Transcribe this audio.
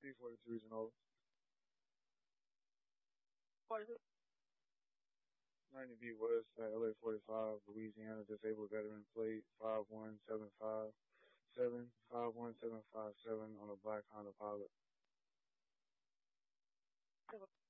C42 Region Old. 42. 90B West at LA 45, Louisiana, disabled veteran plate 51757, 51757 on a black Honda Pilot.